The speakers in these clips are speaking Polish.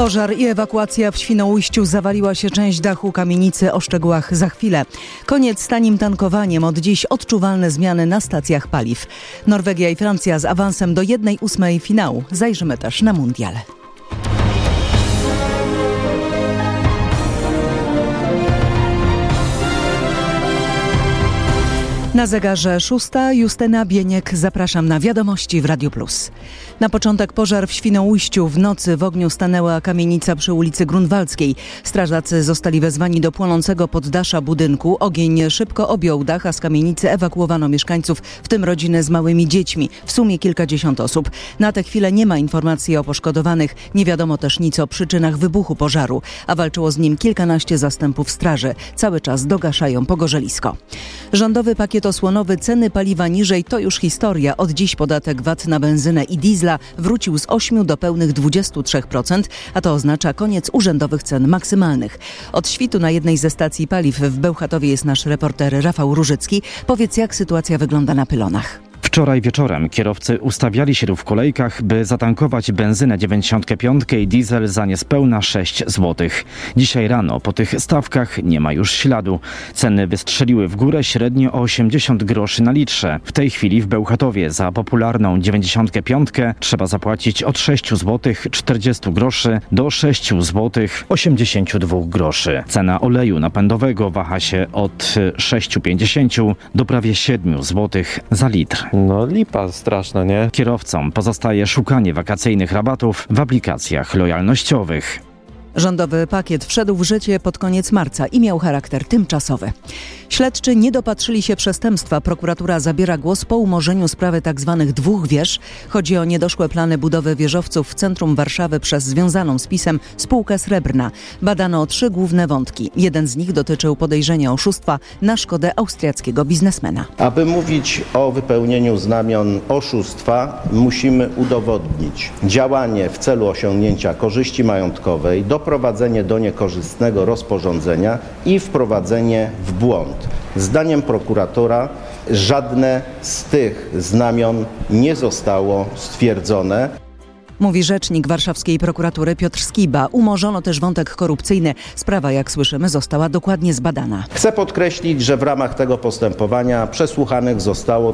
Pożar i ewakuacja w Świnoujściu. Zawaliła się część dachu kamienicy. O szczegółach za chwilę. Koniec z tanim tankowaniem. Od dziś odczuwalne zmiany na stacjach paliw. Norwegia i Francja z awansem do 1/8 finału. Zajrzymy też na mundial. Na zegarze 6. Justyna Bieniek. Zapraszam na wiadomości w Radiu Plus. Na początek pożar w Świnoujściu. W nocy w ogniu stanęła kamienica przy ulicy Grunwaldzkiej. Strażacy zostali wezwani do płonącego poddasza budynku. Ogień szybko objął dach, a z kamienicy ewakuowano mieszkańców, w tym rodziny z małymi dziećmi. W sumie kilkadziesiąt osób. Na tę chwilę nie ma informacji o poszkodowanych. Nie wiadomo też nic o przyczynach wybuchu pożaru, a walczyło z nim kilkanaście zastępów straży. Cały czas dogaszają pogorzelisko. Rządowy pakiet osłonowy, ceny paliwa niżej to już historia. Od dziś podatek VAT na benzynę i diesla wrócił z 8 do pełnych 23%, a to oznacza koniec urzędowych cen maksymalnych. Od świtu na jednej ze stacji paliw w Bełchatowie jest nasz reporter Rafał Różycki. Powiedz, jak sytuacja wygląda na pylonach. Wczoraj wieczorem kierowcy ustawiali się w kolejkach, by zatankować benzynę 95 i diesel za niespełna 6 zł. Dzisiaj rano po tych stawkach nie ma już śladu. Ceny wystrzeliły w górę średnio o 80 groszy na litrze. W tej chwili w Bełchatowie za popularną 95 trzeba zapłacić od 6 zł 40 groszy do 6 zł 82 groszy. Cena oleju napędowego waha się od 6,50 do prawie 7 zł za litr. No lipa straszna, nie? Kierowcom pozostaje szukanie wakacyjnych rabatów w aplikacjach lojalnościowych. Rządowy pakiet wszedł w życie pod koniec marca i miał charakter tymczasowy. Śledczy nie dopatrzyli się przestępstwa. Prokuratura zabiera głos po umorzeniu sprawy tzw. dwóch wież. Chodzi o niedoszłe plany budowy wieżowców w centrum Warszawy przez związaną z PiS-em spółkę Srebrna. Badano 3 główne wątki. Jeden z nich dotyczył podejrzenia oszustwa na szkodę austriackiego biznesmena. Aby mówić o wypełnieniu znamion oszustwa, musimy udowodnić działanie w celu osiągnięcia korzyści majątkowej, doprowadzenie do niekorzystnego rozporządzenia i wprowadzenie w błąd. Zdaniem prokuratora żadne z tych znamion nie zostało stwierdzone. Mówi rzecznik warszawskiej prokuratury Piotr Skiba. Umorzono też wątek korupcyjny. Sprawa, jak słyszymy, została dokładnie zbadana. Chcę podkreślić, że w ramach tego postępowania przesłuchanych zostało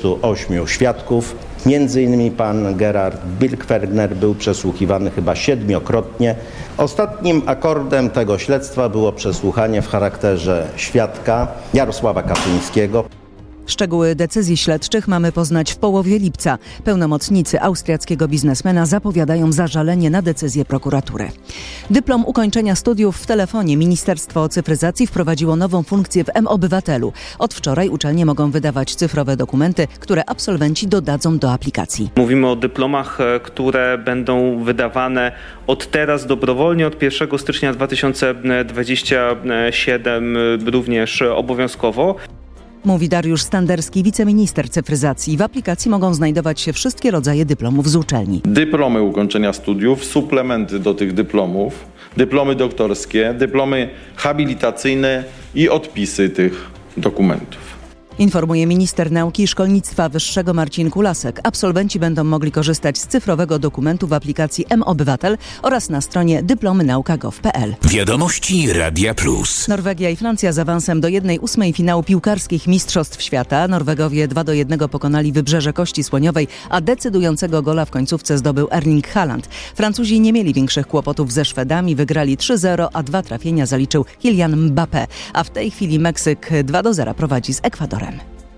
38 świadków. Między innymi pan Gerard Birkwerner był przesłuchiwany chyba 7-krotnie. Ostatnim akordem tego śledztwa było przesłuchanie w charakterze świadka Jarosława Kaczyńskiego. Szczegóły decyzji śledczych mamy poznać w połowie lipca. Pełnomocnicy austriackiego biznesmena zapowiadają zażalenie na decyzję prokuratury. Dyplom ukończenia studiów w telefonie. Ministerstwo Cyfryzacji wprowadziło nową funkcję w mObywatelu. Od wczoraj uczelnie mogą wydawać cyfrowe dokumenty, które absolwenci dodadzą do aplikacji. Mówimy o dyplomach, które będą wydawane od teraz dobrowolnie, od 1 stycznia 2027 również obowiązkowo. Mówi Dariusz Standerski, wiceminister cyfryzacji. W aplikacji mogą znajdować się wszystkie rodzaje dyplomów z uczelni. Dyplomy ukończenia studiów, suplementy do tych dyplomów, dyplomy doktorskie, dyplomy habilitacyjne i odpisy tych dokumentów. Informuje minister nauki i szkolnictwa wyższego Marcin Kulasek. Absolwenci będą mogli korzystać z cyfrowego dokumentu w aplikacji mObywatel oraz na stronie dyplomynauka.gov.pl. Wiadomości Radia Plus. Norwegia i Francja z awansem do 1/8 finału piłkarskich Mistrzostw Świata. Norwegowie 2-1 pokonali Wybrzeże Kości Słoniowej, a decydującego gola w końcówce zdobył Erling Haaland. Francuzi nie mieli większych kłopotów ze Szwedami. Wygrali 3-0, a 2 trafienia zaliczył Kylian Mbappé. A w tej chwili Meksyk 2-0 prowadzi z Ekwadorem.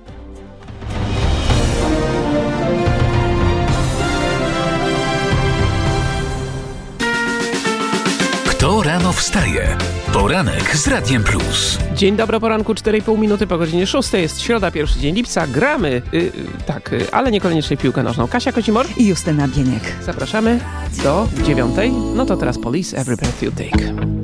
Kto rano wstaje? Poranek z Radiem Plus. Dzień dobry, poranku 4,5 minuty po godzinie 6. Jest środa, pierwszy dzień lipca. Gramy, ale niekoniecznie w piłkę nożną. Kasia Kocimor i Justyna Bieniek. Zapraszamy do 9. No to teraz Police, Every Breath You Take.